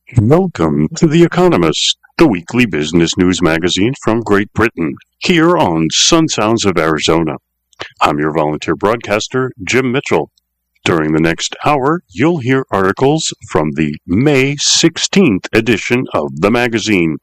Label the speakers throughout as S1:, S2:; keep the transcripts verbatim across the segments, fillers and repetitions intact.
S1: Welcome to The Economist, the weekly business news magazine from Great Britain, here on Sun Sounds of Arizona. I'm your volunteer broadcaster, Jim Mitchell. During the next hour, you'll hear articles from the May sixteenth edition of the magazine.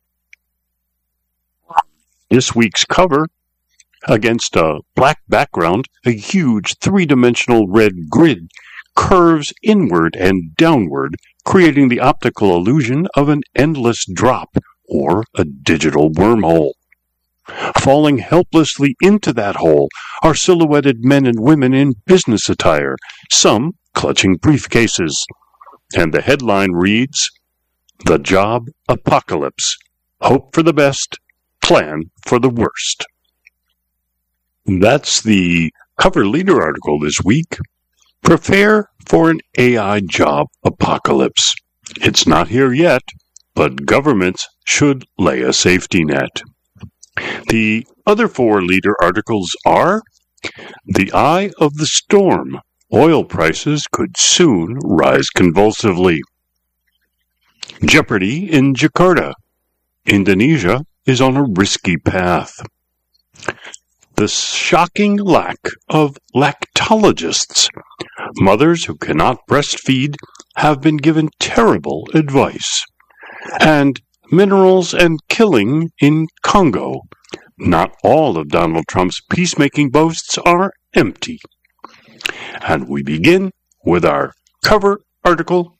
S1: This week's cover, against a black background, a huge three-dimensional red grid curves inward and downward, creating the optical illusion of an endless drop or a digital wormhole. Falling helplessly into that hole are silhouetted men and women in business attire, some clutching briefcases. And the headline reads, "The Job Apocalypse. Hope for the best, plan for the worst." That's the cover leader article this week. Prepare for an A I job apocalypse. It's not here yet, but governments should lay a safety net. The other four leader articles are The Eye of the Storm. Oil prices could soon rise convulsively. Jeopardy in Jakarta. Indonesia is on a risky path. The shocking lack of lactologists. Mothers who cannot breastfeed have been given terrible advice. And minerals and killing in Congo. Not all of Donald Trump's peacemaking boasts are empty. And we begin with our cover article,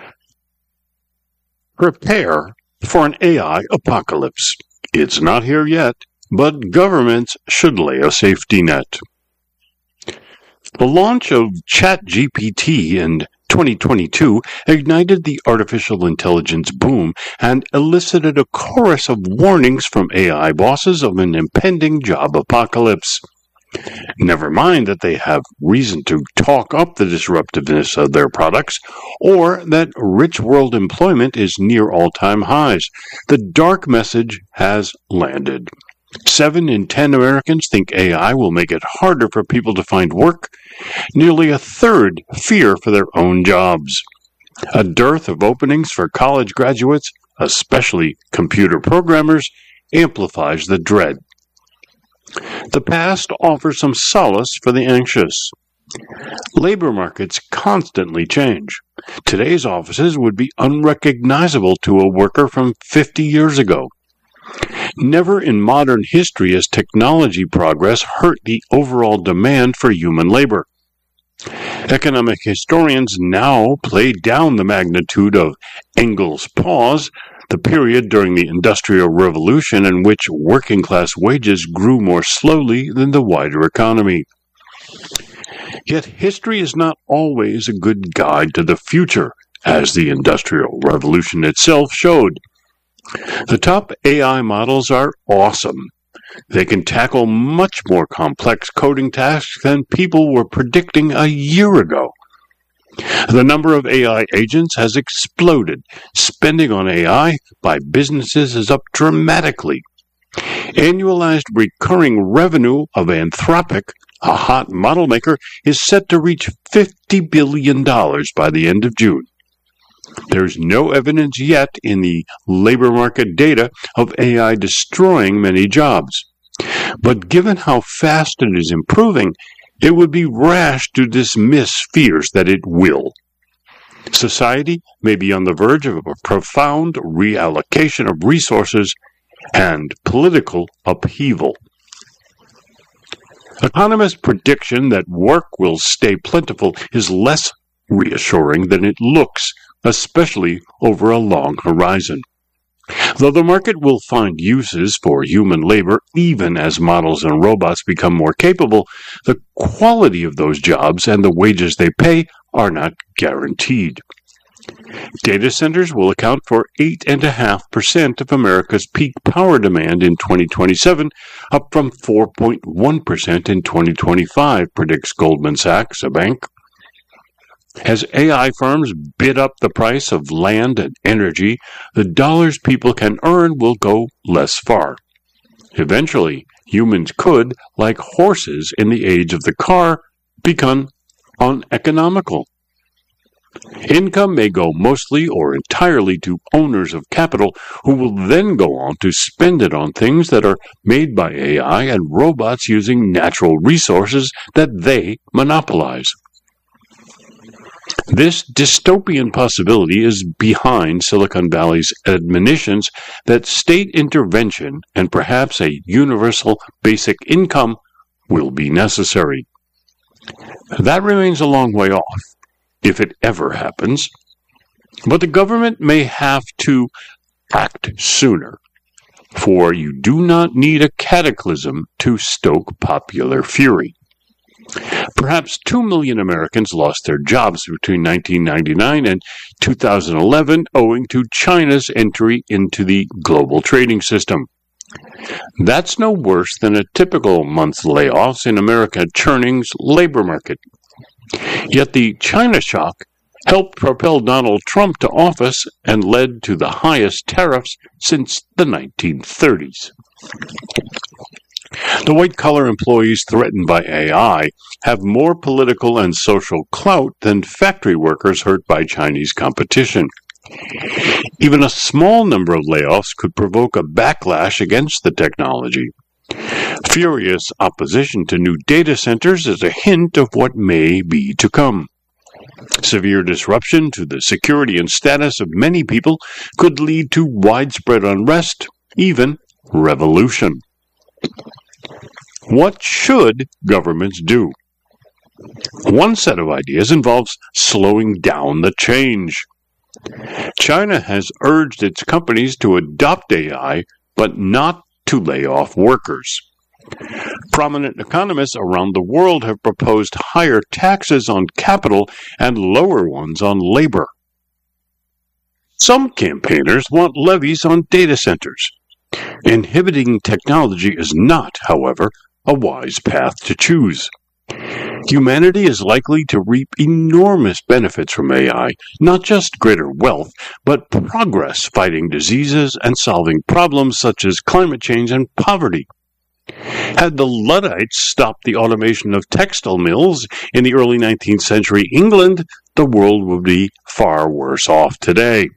S1: Prepare for an A I Apocalypse. It's not here yet, but governments should lay a safety net. The launch of ChatGPT in twenty twenty-two ignited the artificial intelligence boom and elicited a chorus of warnings from A I bosses of an impending job apocalypse. Never mind that they have reason to talk up the disruptiveness of their products, or that rich world employment is near all-time highs. The dark message has landed. Seven in ten Americans think A I will make it harder for people to find work. Nearly a third fear for their own jobs. A dearth of openings for college graduates, especially computer programmers, amplifies the dread. The past offers some solace for the anxious. Labor markets constantly change. Today's offices would be unrecognizable to a worker from fifty years ago. Never in modern history has technology progress hurt the overall demand for human labor. Economic historians now play down the magnitude of Engels' pause, the period during the Industrial Revolution in which working-class wages grew more slowly than the wider economy. Yet history is not always a good guide to the future, as the Industrial Revolution itself showed. The top A I models are awesome. They can tackle much more complex coding tasks than people were predicting a year ago. The number of A I agents has exploded. Spending on A I by businesses is up dramatically. Annualized recurring revenue of Anthropic, a hot model maker, is set to reach fifty billion dollars by the end of June. There's no evidence yet in the labor market data of A I destroying many jobs. But given how fast it is improving, it would be rash to dismiss fears that it will. Society may be on the verge of a profound reallocation of resources and political upheaval. Economists' prediction that work will stay plentiful is less reassuring than it looks, especially over a long horizon. Though the market will find uses for human labor even as models and robots become more capable, the quality of those jobs and the wages they pay are not guaranteed. Data centers will account for eight point five percent of America's peak power demand in twenty twenty-seven, up from four point one percent in twenty twenty-five, predicts Goldman Sachs, a bank. As A I firms bid up the price of land and energy, the dollars people can earn will go less far. Eventually, humans could, like horses in the age of the car, become uneconomical. Income may go mostly or entirely to owners of capital who will then go on to spend it on things that are made by A I and robots using natural resources that they monopolize. This dystopian possibility is behind Silicon Valley's admonitions that state intervention and perhaps a universal basic income will be necessary. That remains a long way off, if it ever happens, but the government may have to act sooner, for you do not need a cataclysm to stoke popular fury. Perhaps two million Americans lost their jobs between nineteen ninety-nine and two thousand eleven owing to China's entry into the global trading system. That's no worse than a typical month's layoffs in America churning's labor market. Yet the China shock helped propel Donald Trump to office and led to the highest tariffs since the nineteen thirties. The white-collar employees threatened by A I have more political and social clout than factory workers hurt by Chinese competition. Even a small number of layoffs could provoke a backlash against the technology. Furious opposition to new data centers is a hint of what may be to come. Severe disruption to the security and status of many people could lead to widespread unrest, even revolution. What should governments do? One set of ideas involves slowing down the change. China has urged its companies to adopt A I, but not to lay off workers. Prominent economists around the world have proposed higher taxes on capital and lower ones on labor. Some campaigners want levies on data centers. Inhibiting technology is not, however, a wise path to choose. Humanity is likely to reap enormous benefits from A I, not just greater wealth, but progress fighting diseases and solving problems such as climate change and poverty. Had the Luddites stopped the automation of textile mills in the early nineteenth century England, the world would be far worse off today.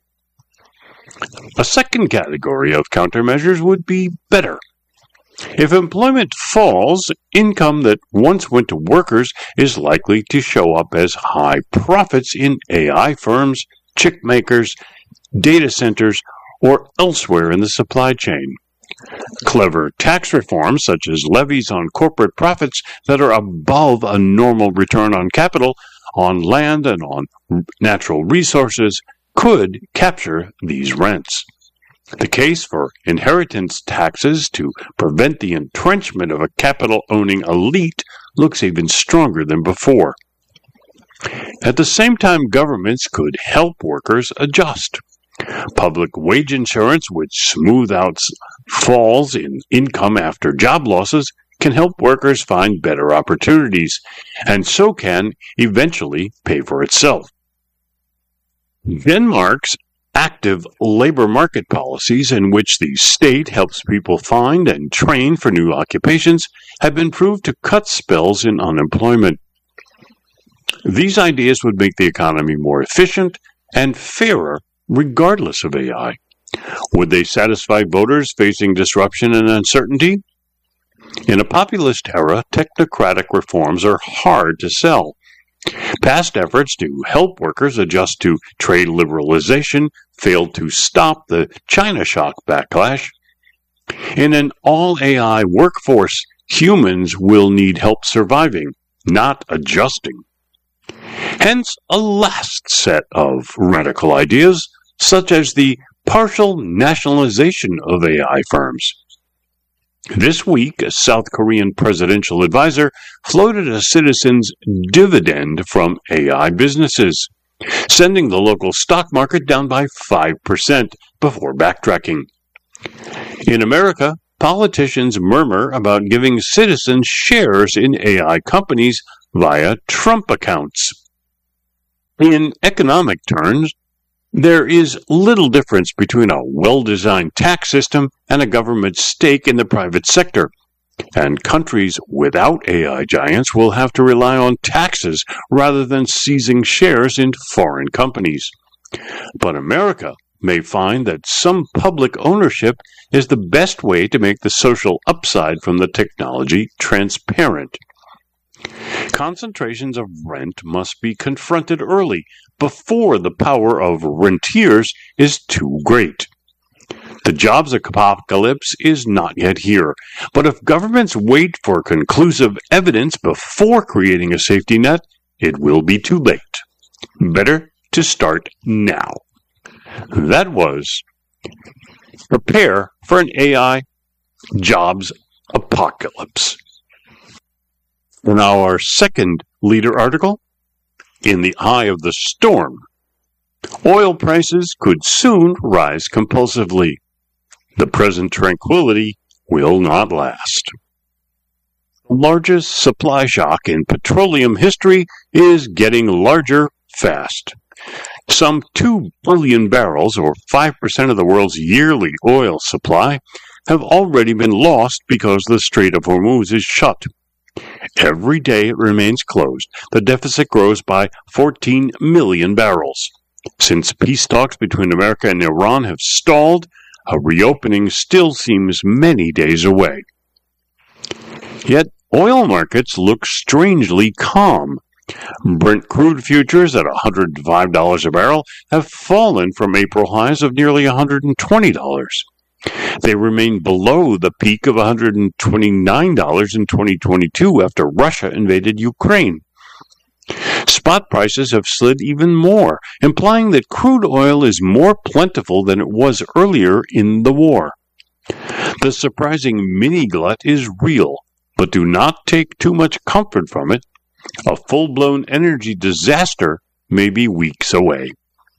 S1: A second category of countermeasures would be better. If employment falls, income that once went to workers is likely to show up as high profits in A I firms, chip makers, data centers, or elsewhere in the supply chain. Clever tax reforms, such as levies on corporate profits that are above a normal return on capital, on land and on natural resources, could capture these rents. The case for inheritance taxes to prevent the entrenchment of a capital-owning elite looks even stronger than before. At the same time, governments could help workers adjust. Public wage insurance, which smooth out falls in income after job losses, can help workers find better opportunities, and so can eventually pay for itself. Denmark's active labor market policies, in which the state helps people find and train for new occupations, have been proved to cut spells in unemployment. These ideas would make the economy more efficient and fairer regardless of A I. Would they satisfy voters facing disruption and uncertainty? In a populist era, technocratic reforms are hard to sell. Past efforts to help workers adjust to trade liberalization failed to stop the China shock backlash. In an all-A I workforce, humans will need help surviving, not adjusting. Hence, a last set of radical ideas, such as the partial nationalization of A I firms. This week, a South Korean presidential advisor floated a citizen's dividend from A I businesses, sending the local stock market down by five percent before backtracking. In America, politicians murmur about giving citizens shares in A I companies via Trump accounts. In economic terms, there is little difference between a well-designed tax system and a government stake in the private sector. and countries without A I giants will have to rely on taxes rather than seizing shares in foreign companies. But America may find that some public ownership is the best way to make the social upside from the technology transparent. Concentrations of rent must be confronted early, before the power of rentiers is too great. The jobs apocalypse is not yet here, but if governments wait for conclusive evidence before creating a safety net, it will be too late. Better to start now. That was Prepare for an A I Jobs Apocalypse. Now our second leader article, In the Eye of the Storm. Oil prices could soon rise compulsively. The present tranquility will not last. The largest supply shock in petroleum history is getting larger fast. Some two billion barrels, or five percent of the world's yearly oil supply, have already been lost because the Strait of Hormuz is shut. Every day it remains closed, the deficit grows by fourteen million barrels. Since peace talks between America and Iran have stalled, a reopening still seems many days away. Yet oil markets look strangely calm. Brent crude futures at one hundred five dollars a barrel have fallen from April highs of nearly one hundred twenty dollars. They remain below the peak of one hundred twenty-nine dollars in twenty twenty-two after Russia invaded Ukraine. Spot prices have slid even more, implying that crude oil is more plentiful than it was earlier in the war. The surprising mini-glut is real, but do not take too much comfort from it. A full-blown energy disaster may be weeks away.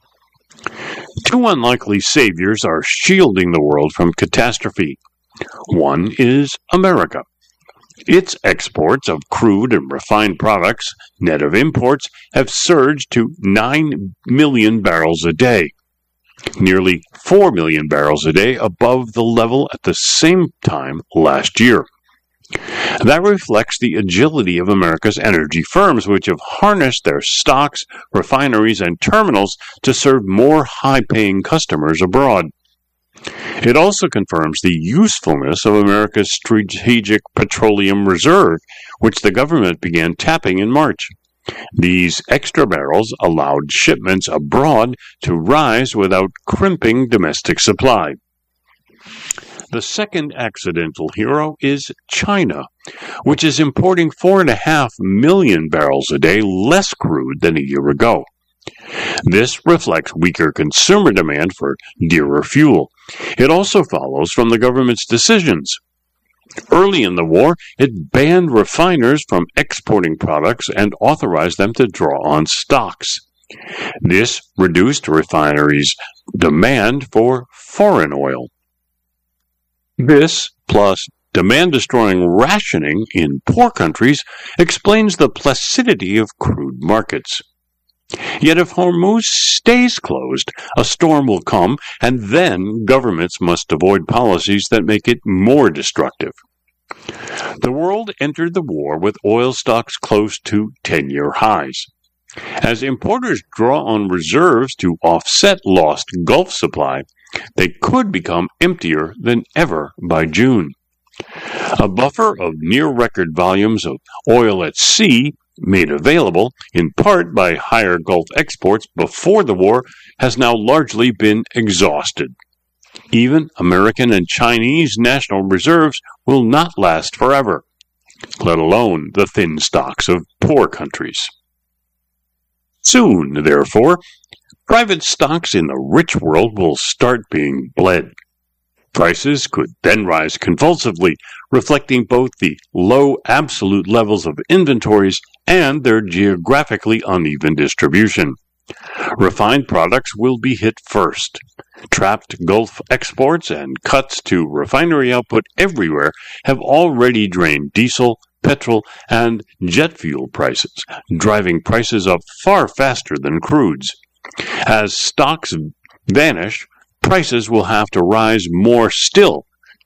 S1: Two unlikely saviors are shielding the world from catastrophe. One is America. Its exports of crude and refined products, net of imports, have surged to nine million barrels a day, nearly four million barrels a day above the level at the same time last year. That reflects the agility of America's energy firms, which have harnessed their stocks, refineries, and terminals to serve more high-paying customers abroad. It also confirms the usefulness of America's Strategic Petroleum Reserve, which the government began tapping in March. These extra barrels allowed shipments abroad to rise without crimping domestic supply. The second accidental hero is China, which is importing four and a half million barrels a day less crude than a year ago. This reflects weaker consumer demand for dearer fuel. It also follows from the government's decisions. Early in the war, it banned refiners from exporting products and authorized them to draw on stocks. This reduced refineries' demand for foreign oil. This, plus demand-destroying rationing in poor countries, explains the placidity of crude markets. Yet if Hormuz stays closed, a storm will come, and then governments must avoid policies that make it more destructive. The world entered the war with oil stocks close to ten-year highs. As importers draw on reserves to offset lost Gulf supply, they could become emptier than ever by June. A buffer of near-record volumes of oil at sea, made available in part by higher Gulf exports before the war, has now largely been exhausted. Even American and Chinese national reserves will not last forever, let alone the thin stocks of poor countries. Soon, therefore, private stocks in the rich world will start being bled. Prices could then rise convulsively, reflecting both the low absolute levels of inventories and their geographically uneven distribution. Refined products will be hit first. Trapped Gulf exports and cuts to refinery output everywhere have already drained diesel, petrol, and jet fuel prices, driving prices up far faster than crudes. As stocks vanish, prices will have to rise more still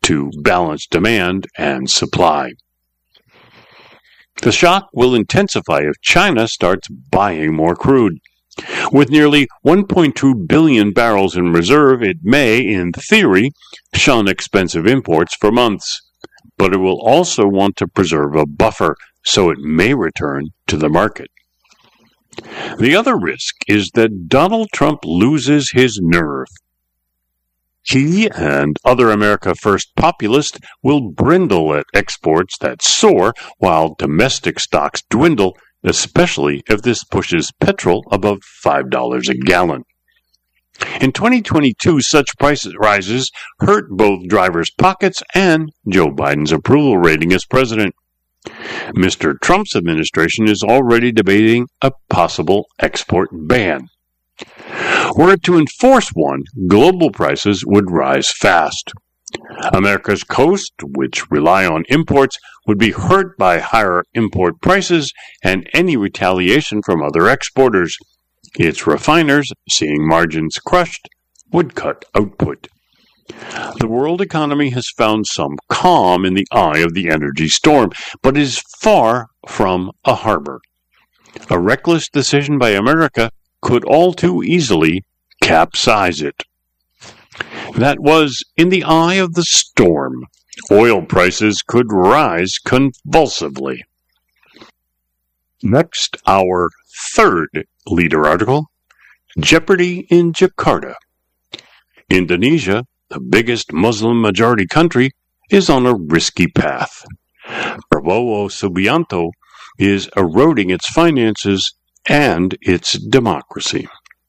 S1: to balance demand and supply. The shock will intensify if China starts buying more crude. With nearly one point two billion barrels in reserve, it may, in theory, shun expensive imports for months. But it will also want to preserve a buffer, so it may return to the market. The other risk is that Donald Trump loses his nerve. He and other America First populists will brindle at exports that soar while domestic stocks dwindle, especially if this pushes petrol above five dollars a gallon. In twenty twenty-two, such price rises hurt both drivers' pockets and Joe Biden's approval rating as president. Mister Trump's administration is already debating a possible export ban. Were it to enforce one, global prices would rise fast. America's coast, which rely on imports, would be hurt by higher import prices and any retaliation from other exporters. Its refiners, seeing margins crushed, would cut output. The world economy has found some calm in the eye of the energy storm, but is far from a harbor. A reckless decision by America could all too easily capsize it. That was in the eye of the storm. Oil prices could rise convulsively. Next, our third leader article, Jeopardy in Jakarta. Indonesia, the biggest Muslim-majority country, is on a risky path. Prabowo Subianto is eroding its finances and its democracy.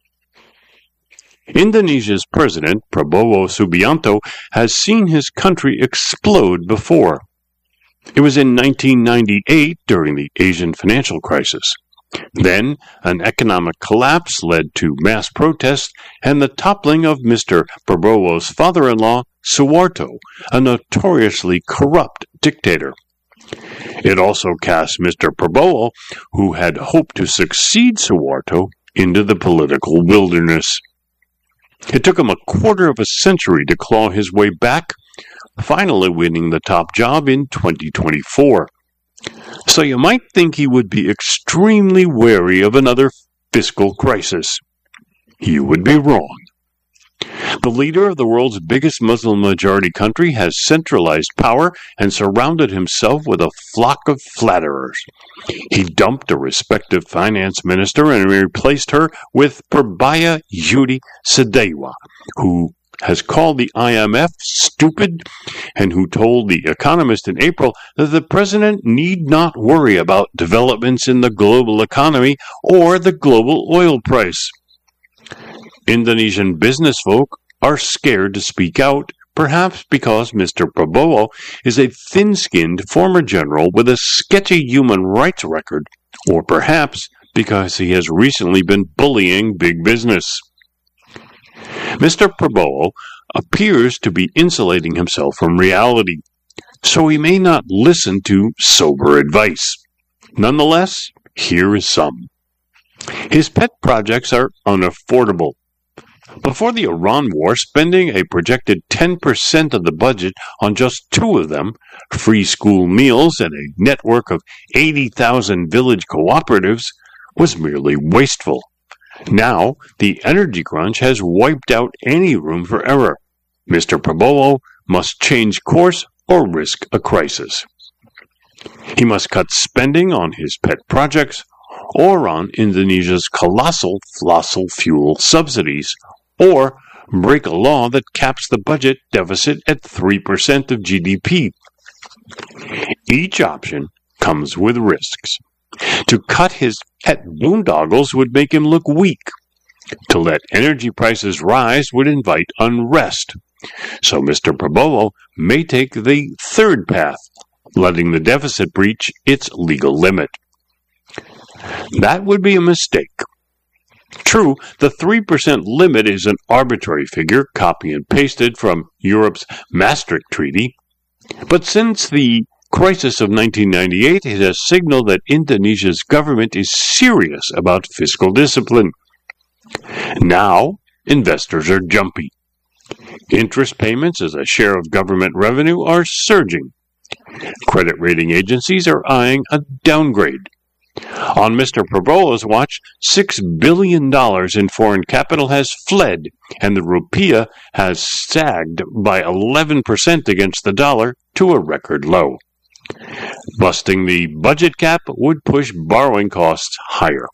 S1: Indonesia's president, Prabowo Subianto, has seen his country explode before. It was in nineteen ninety-eight during the Asian financial crisis. Then, an economic collapse led to mass protests and the toppling of Mister Prabowo's father-in-law, Suharto, a notoriously corrupt dictator. It also cast Mister Prabowo, who had hoped to succeed Suharto, into the political wilderness. It took him a quarter of a century to claw his way back, finally winning the top job in twenty twenty-four. So you might think he would be extremely wary of another fiscal crisis. You would be wrong. The leader of the world's biggest Muslim-majority country has centralized power and surrounded himself with a flock of flatterers. He dumped a respected finance minister and replaced her with Purbaya Yudi Sadewa, who has called the I M F stupid and who told The Economist in April that the president need not worry about developments in the global economy or the global oil price. Indonesian business folk are scared to speak out, perhaps because Mister Prabowo is a thin-skinned former general with a sketchy human rights record, or perhaps because he has recently been bullying big business. Mister Prabowo appears to be insulating himself from reality, so he may not listen to sober advice. Nonetheless, here is some. His pet projects are unaffordable. Before the Iran war, spending a projected ten percent of the budget on just two of them, free school meals and a network of eighty thousand village cooperatives, was merely wasteful. Now, the energy crunch has wiped out any room for error. Mister Prabowo must change course or risk a crisis. He must cut spending on his pet projects or on Indonesia's colossal fossil fuel subsidies, or break a law that caps the budget deficit at three percent of G D P. Each option comes with risks. To cut his pet boondoggles would make him look weak. To let energy prices rise would invite unrest. So Mister Prabowo may take the third path, letting the deficit breach its legal limit. That would be a mistake. True, the three percent limit is an arbitrary figure, copy and pasted from Europe's Maastricht Treaty, but since the crisis of nineteen ninety-eight, it has signaled that Indonesia's government is serious about fiscal discipline. Now, investors are jumpy. Interest payments as a share of government revenue are surging. Credit rating agencies are eyeing a downgrade. On Mister Prabowo's watch, six billion dollars in foreign capital has fled, and the rupiah has sagged by eleven percent against the dollar to a record low. Busting the budget cap would push borrowing costs higher.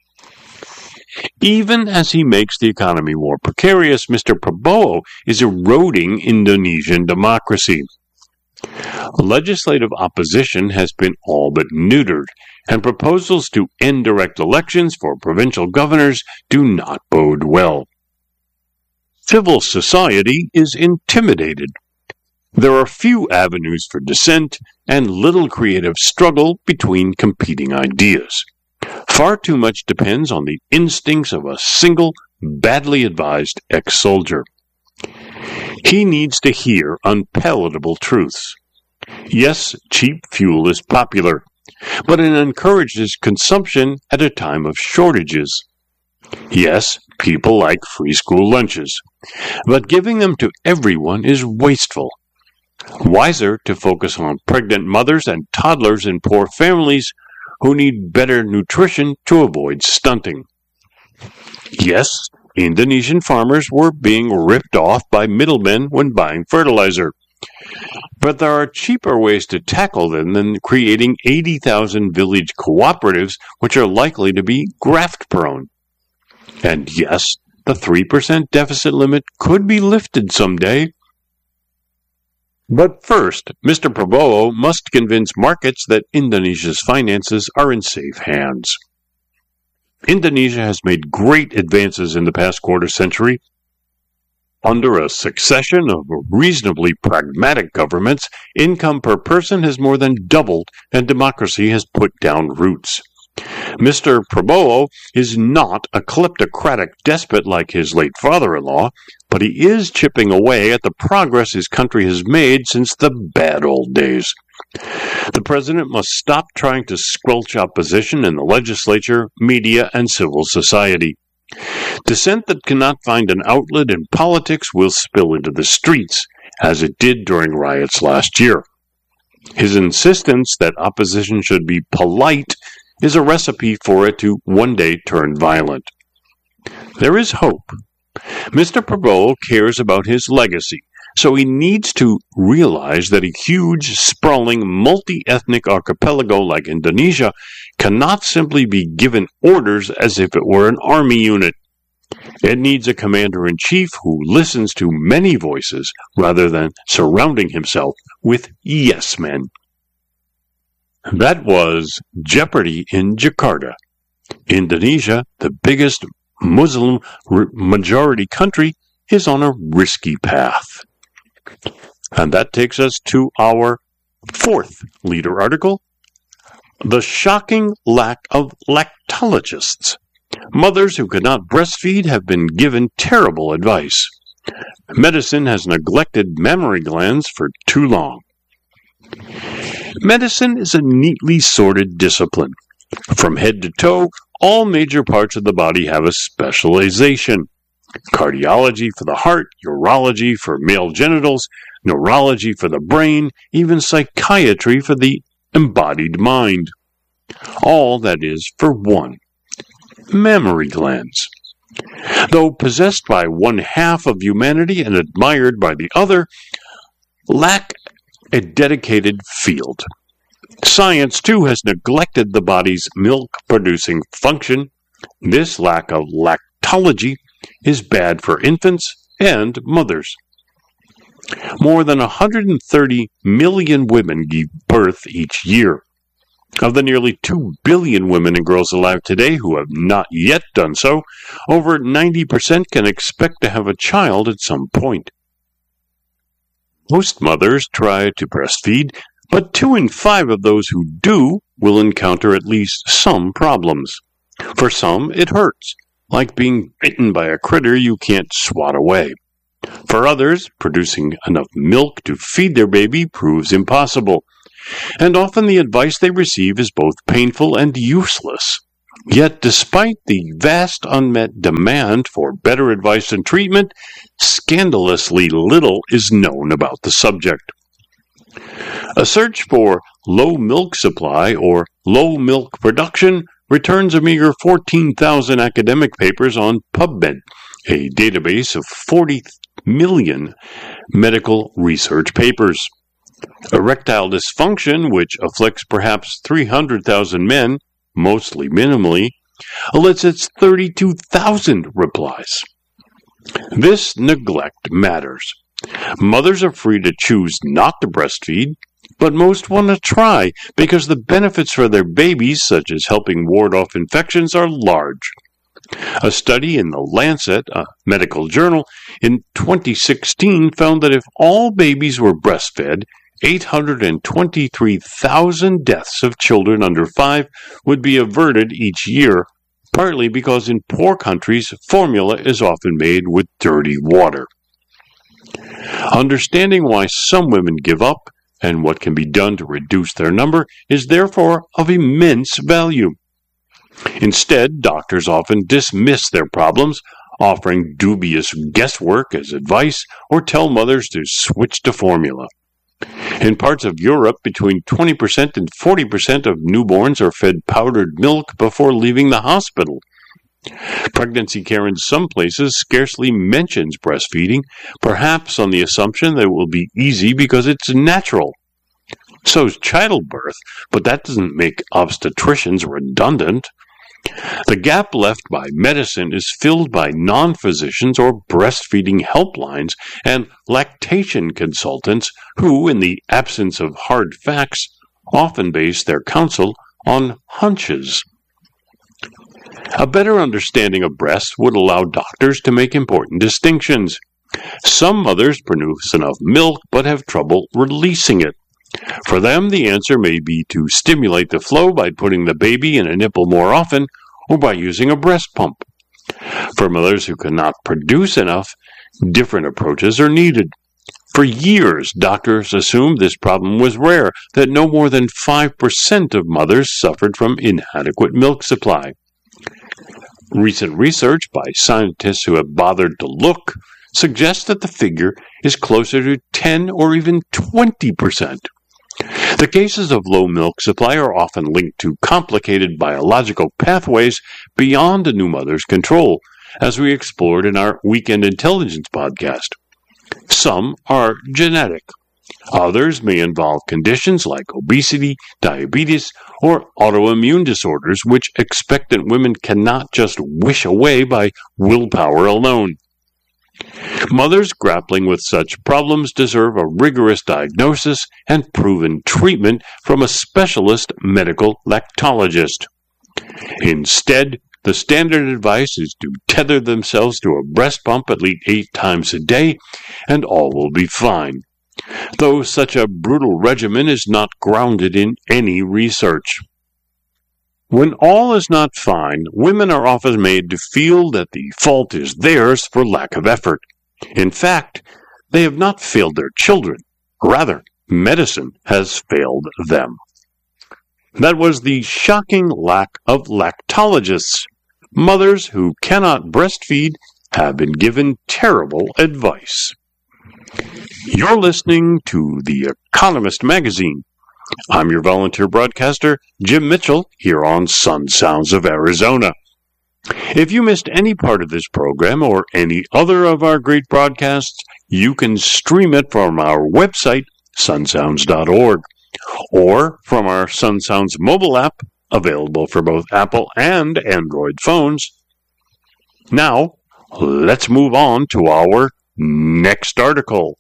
S1: Even as he makes the economy more precarious, Mister Prabowo is eroding Indonesian democracy. Legislative opposition has been all but neutered, and proposals to end direct elections for provincial governors do not bode well. Civil society is intimidated. There are few avenues for dissent and little creative struggle between competing ideas. Far too much depends on the instincts of a single, badly advised ex-soldier. He needs to hear unpalatable truths. Yes, cheap fuel is popular, but it encourages consumption at a time of shortages. Yes, people like free school lunches, but giving them to everyone is wasteful. Wiser to focus on pregnant mothers and toddlers in poor families who need better nutrition to avoid stunting. Yes, Indonesian farmers were being ripped off by middlemen when buying fertilizer. But there are cheaper ways to tackle them than creating eighty thousand village cooperatives which are likely to be graft-prone. And yes, the three percent deficit limit could be lifted someday. But first, Mister Prabowo must convince markets that Indonesia's finances are in safe hands. Indonesia has made great advances in the past quarter century. Under a succession of reasonably pragmatic governments, income per person has more than doubled and democracy has put down roots. Mister Prabowo is not a kleptocratic despot like his late father-in-law, but he is chipping away at the progress his country has made since the bad old days. The president must stop trying to squelch opposition in the legislature, media, and civil society. Dissent that cannot find an outlet in politics will spill into the streets, as it did during riots last year. His insistence that opposition should be polite is a recipe for it to one day turn violent. There is hope. Mister Prabowo cares about his legacy, so he needs to realize that a huge, sprawling, multi-ethnic archipelago like Indonesia cannot simply be given orders as if it were an army unit. It needs a commander-in-chief who listens to many voices rather than surrounding himself with yes-men. That was Jeopardy in Jakarta. Indonesia, the biggest Muslim majority country, is on a risky path. And that takes us to our fourth leader article, The Shocking Lack of Lactologists. Mothers who cannot breastfeed have been given terrible advice. Medicine has neglected mammary glands for too long. Medicine is a neatly sorted discipline. From head to toe, all major parts of the body have a specialization. Cardiology for the heart, urology for male genitals, neurology for the brain, even psychiatry for the embodied mind. All, that is, for one. Mammary glands. Though possessed by one half of humanity and admired by the other, lack a dedicated field. Science, too, has neglected the body's milk-producing function. This lack of lactology is bad for infants and mothers. More than one hundred thirty million women give birth each year. Of the nearly two billion women and girls alive today who have not yet done so, over ninety percent can expect to have a child at some point. Most mothers try to breastfeed, but two in five of those who do will encounter at least some problems. For some, it hurts, like being bitten by a critter you can't swat away. For others, producing enough milk to feed their baby proves impossible, and often the advice they receive is both painful and useless. Yet, despite the vast unmet demand for better advice and treatment, scandalously little is known about the subject. A search for low milk supply or low milk production returns a meager fourteen thousand academic papers on PubMed, a database of forty million medical research papers. Erectile dysfunction, which afflicts perhaps three hundred thousand men, mostly minimally, elicits thirty-two thousand replies. This neglect matters. Mothers are free to choose not to breastfeed, but most want to try because the benefits for their babies, such as helping ward off infections, are large. A study in The Lancet, a medical journal, in twenty sixteen found that if all babies were breastfed, eight hundred twenty-three thousand deaths of children under five would be averted each year, partly because in poor countries, formula is often made with dirty water. Understanding why some women give up and what can be done to reduce their number is therefore of immense value. Instead, doctors often dismiss their problems, offering dubious guesswork as advice, or tell mothers to switch to formula. In parts of Europe, between twenty percent and forty percent of newborns are fed powdered milk before leaving the hospital. Pregnancy care in some places scarcely mentions breastfeeding, perhaps on the assumption that it will be easy because it's natural. So's childbirth, but that doesn't make obstetricians redundant. The gap left by medicine is filled by non-physicians or breastfeeding helplines and lactation consultants who, in the absence of hard facts, often base their counsel on hunches. A better understanding of breasts would allow doctors to make important distinctions. Some mothers produce enough milk but have trouble releasing it. For them, the answer may be to stimulate the flow by putting the baby in a nipple more often or by using a breast pump. For mothers who cannot produce enough, different approaches are needed. For years, doctors assumed this problem was rare, that no more than five percent of mothers suffered from inadequate milk supply. Recent research by scientists who have bothered to look suggests that the figure is closer to ten or even twenty percent. The cases of low milk supply are often linked to complicated biological pathways beyond a new mother's control, as we explored in our Weekend Intelligence podcast. Some are genetic. Others may involve conditions like obesity, diabetes, or autoimmune disorders, which expectant women cannot just wish away by willpower alone. Mothers grappling with such problems deserve a rigorous diagnosis and proven treatment from a specialist medical lactologist. Instead, the standard advice is to tether themselves to a breast pump at least eight times a day, and all will be fine. Though such a brutal regimen is not grounded in any research. When all is not fine, women are often made to feel that the fault is theirs for lack of effort. In fact, they have not failed their children. Rather, medicine has failed them. That was the shocking lack of lactologists. Mothers who cannot breastfeed have been given terrible advice. You're listening to The Economist Magazine. I'm your volunteer broadcaster, Jim Mitchell, here on Sun Sounds of Arizona. If you missed any part of this program or any other of our great broadcasts, you can stream it from our website, sun sounds dot org, or from our Sun Sounds mobile app, available for both Apple and Android phones. Now, let's move on to our next article.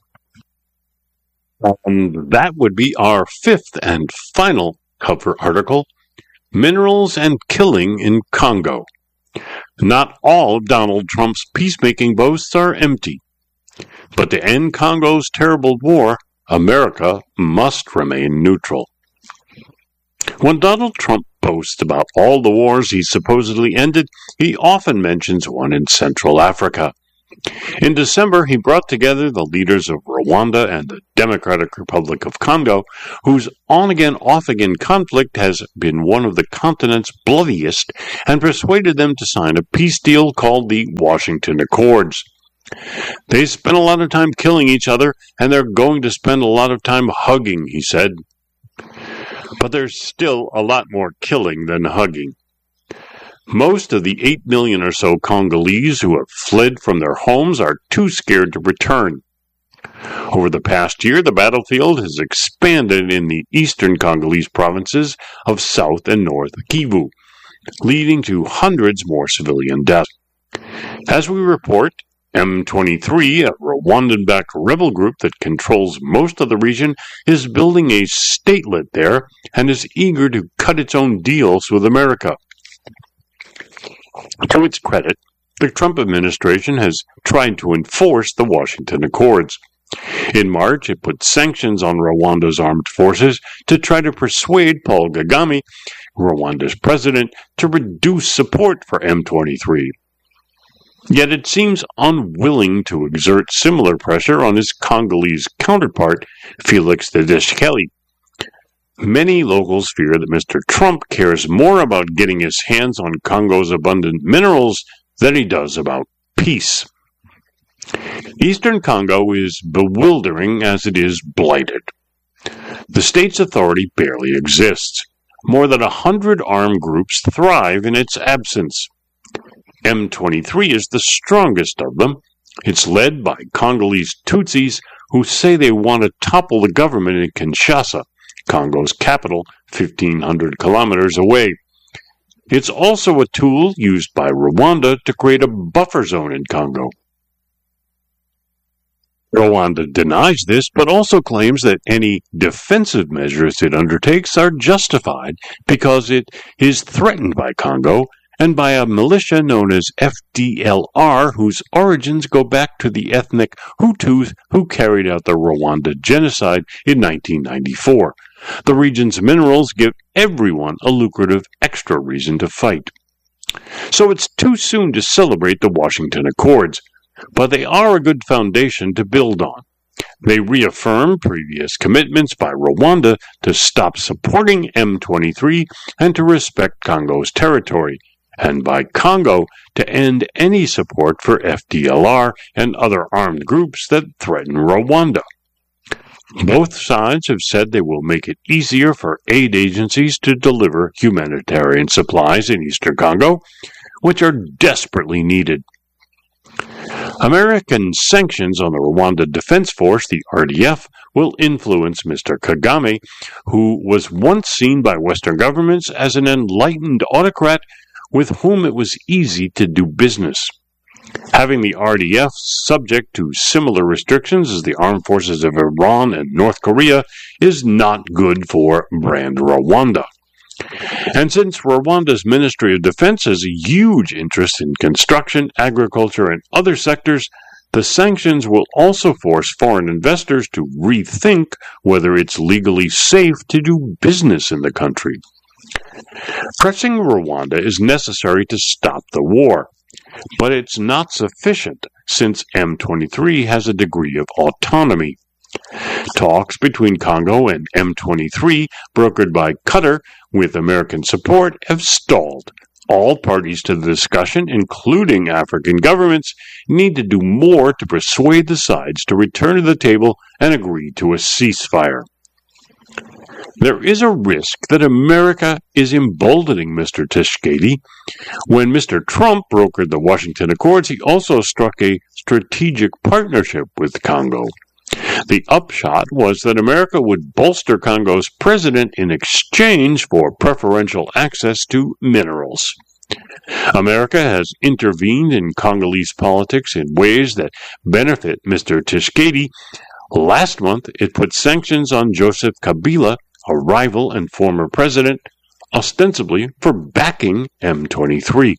S1: And that would be our fifth and final cover article, Minerals and Killing in Congo. Not all of Donald Trump's peacemaking boasts are empty. But to end Congo's terrible war, America must remain neutral. When Donald Trump boasts about all the wars he supposedly ended, he often mentions one in Central Africa. In December, he brought together the leaders of Rwanda and the Democratic Republic of Congo, whose on-again, off-again conflict has been one of the continent's bloodiest, and persuaded them to sign a peace deal called the Washington Accords. They spent a lot of time killing each other, and they're going to spend a lot of time hugging, he said. But there's still a lot more killing than hugging. Most of the eight million or so Congolese who have fled from their homes are too scared to return. Over the past year, the battlefield has expanded in the eastern Congolese provinces of South and North Kivu, leading to hundreds more civilian deaths. As we report, M twenty-three, a Rwandan-backed rebel group that controls most of the region, is building a statelet there and is eager to cut its own deals with America. To its credit, the Trump administration has tried to enforce the Washington Accords. In March, it put sanctions on Rwanda's armed forces to try to persuade Paul Kagame, Rwanda's president, to reduce support for M twenty-three. Yet it seems unwilling to exert similar pressure on his Congolese counterpart, Felix Tshisekedi. Many locals fear that Mister Trump cares more about getting his hands on Congo's abundant minerals than he does about peace. Eastern Congo is bewildering as it is blighted. The state's authority barely exists. More than a hundred armed groups thrive in its absence. M twenty-three is the strongest of them. It's led by Congolese Tutsis who say they want to topple the government in Kinshasa, Congo's capital, fifteen hundred kilometers away. It's also a tool used by Rwanda to create a buffer zone in Congo. Rwanda denies this, but also claims that any defensive measures it undertakes are justified because it is threatened by Congo and by a militia known as F D L R, whose origins go back to the ethnic Hutus who carried out the Rwanda genocide in nineteen ninety-four. The region's minerals give everyone a lucrative extra reason to fight. So it's too soon to celebrate the Washington Accords, but they are a good foundation to build on. They reaffirm previous commitments by Rwanda to stop supporting M twenty-three and to respect Congo's territory, and by Congo to end any support for F D L R and other armed groups that threaten Rwanda. Both sides have said they will make it easier for aid agencies to deliver humanitarian supplies in eastern Congo, which are desperately needed. American sanctions on the Rwanda Defense Force, the R D F, will influence Mister Kagame, who was once seen by Western governments as an enlightened autocrat with whom it was easy to do business. Having the R D F subject to similar restrictions as the armed forces of Iran and North Korea is not good for brand Rwanda. And since Rwanda's Ministry of Defense has a huge interest in construction, agriculture, and other sectors, the sanctions will also force foreign investors to rethink whether it's legally safe to do business in the country. Pressing Rwanda is necessary to stop the war, but it's not sufficient since M twenty-three has a degree of autonomy. Talks between Congo and M twenty-three, brokered by Qatar with American support, have stalled. All parties to the discussion, including African governments, need to do more to persuade the sides to return to the table and agree to a ceasefire. There is a risk that America is emboldening Mister Tshisekedi. When Mister Trump brokered the Washington Accords, he also struck a strategic partnership with Congo. The upshot was that America would bolster Congo's president in exchange for preferential access to minerals. America has intervened in Congolese politics in ways that benefit Mister Tshisekedi. Last month, it put sanctions on Joseph Kabila, a rival and former president, ostensibly for backing M twenty-three.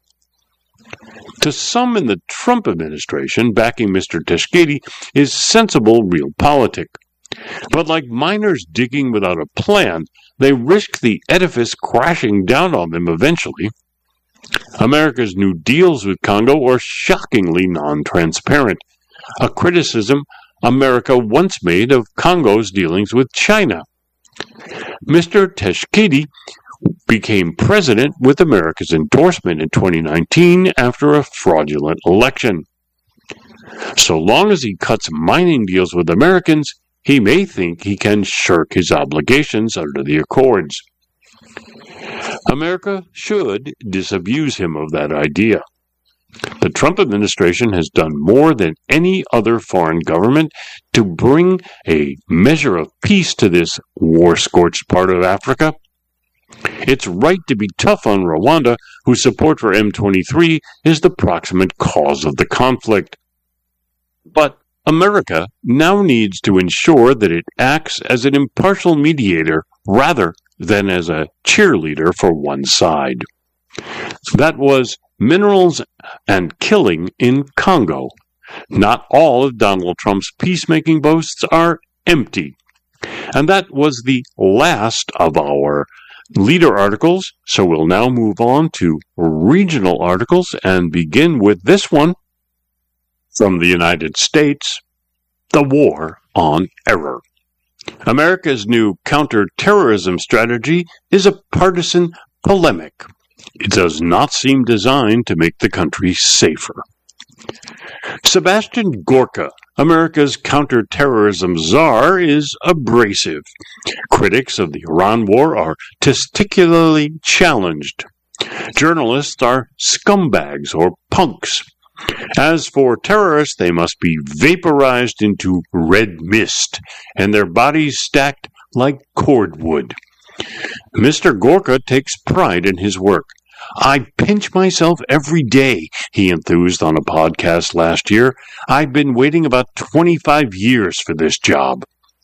S1: To some in the Trump administration, backing Mister Tshisekedi is sensible realpolitik. But like miners digging without a plan, they risk the edifice crashing down on them eventually. America's new deals with Congo are shockingly non-transparent, a criticism America once made of Congo's dealings with China. Mister Tshisekedi became president with America's endorsement in twenty nineteen after a fraudulent election. So long as he cuts mining deals with Americans, he may think he can shirk his obligations under the Accords. America should disabuse him of that idea. The Trump administration has done more than any other foreign government to bring a measure of peace to this war-scorched part of Africa. It's right to be tough on Rwanda, whose support for M twenty-three is the proximate cause of the conflict. But America now needs to ensure that it acts as an impartial mediator rather than as a cheerleader for one side. That was minerals and killing in Congo. Not all of Donald Trump's peacemaking boasts are empty. And that was the last of our leader articles, so we'll now move on to regional articles and begin with this one from the United States, the War on Error. America's new counterterrorism strategy is a partisan polemic. It does not seem designed to make the country safer. Sebastian Gorka, America's counterterrorism czar, is abrasive. Critics of the Iran war are testicularly challenged. Journalists are scumbags or punks. As for terrorists, they must be vaporized into red mist, and their bodies stacked like cordwood. Mister Gorka takes pride in his work. I pinch myself every day, he enthused on a podcast last year. I've been waiting about twenty-five years for this job.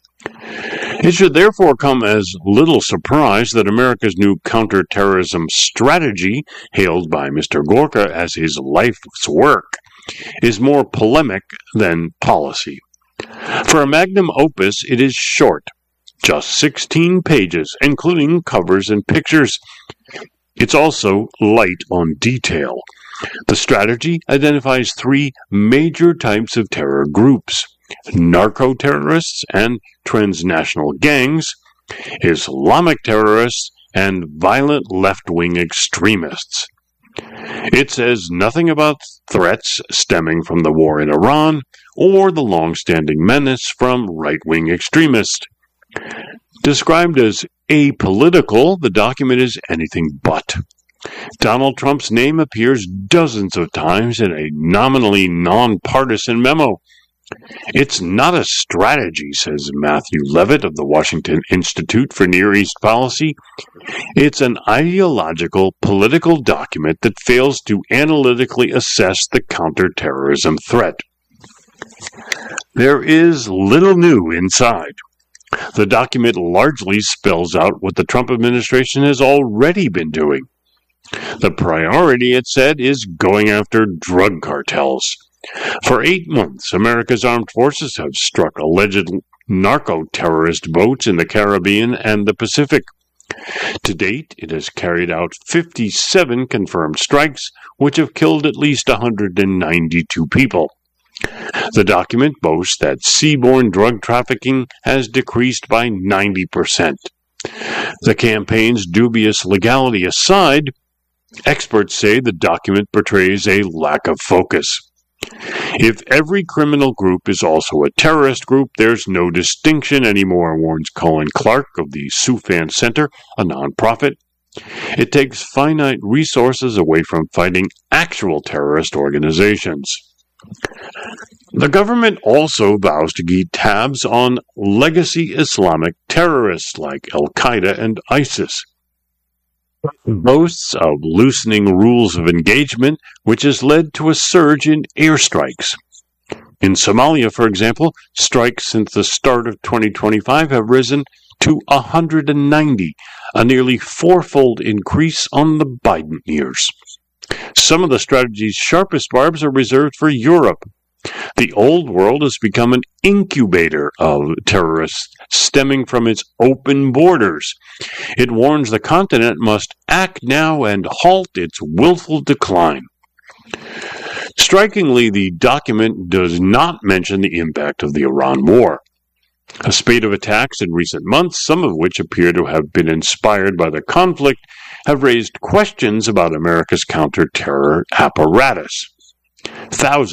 S1: It should therefore come as little surprise that America's new counterterrorism strategy, hailed by Mister Gorka as his life's work, is more polemic than policy. For a magnum opus, it is short, just sixteen pages, including covers and pictures. It's also light on detail. The strategy identifies three major types of terror groups: narco-terrorists and transnational gangs, Islamic terrorists, and violent left-wing extremists. It says nothing about threats stemming from the war in Iran or the long-standing menace from right-wing extremists. Described as apolitical, the document is anything but. Donald Trump's name appears dozens of times in a nominally nonpartisan memo. It's not a strategy, says Matthew Levitt of the Washington Institute for Near East Policy. It's an ideological, political document that fails to analytically assess the counterterrorism threat. There is little new inside. The document largely spells out what the Trump administration has already been doing. The priority, it said, is going after drug cartels. For eight months, America's armed forces have struck alleged narco-terrorist boats in the Caribbean and the Pacific. To date, it has carried out fifty-seven confirmed strikes, which have killed at least one hundred ninety-two people. The document boasts that seaborne drug trafficking has decreased by ninety percent. The campaign's dubious legality aside, experts say the document portrays a lack of focus. If every criminal group is also a terrorist group, there's no distinction anymore, warns Colin Clark of the Soufan Center, a nonprofit. It takes finite resources away from fighting actual terrorist organizations. The government also vows to keep tabs on legacy Islamic terrorists like Al-Qaeda and ISIS. Boasts of loosening rules of engagement, which has led to a surge in airstrikes. In Somalia, for example, strikes since the start of twenty twenty-five have risen to one hundred ninety, a nearly fourfold increase on the Biden years. Some of the strategy's sharpest barbs are reserved for Europe. The old world has become an incubator of terrorists stemming from its open borders. It warns the continent must act now and halt its willful decline. Strikingly, the document does not mention the impact of the Iran war. A spate of attacks in recent months, some of which appear to have been inspired by the conflict, have raised questions about America's counter-terror apparatus. Thousands